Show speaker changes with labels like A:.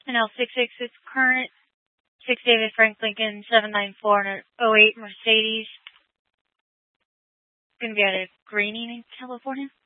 A: NL66 is current. 6 David Frank Lincoln 794 and an '08 Mercedes. Going to be at a greening in California.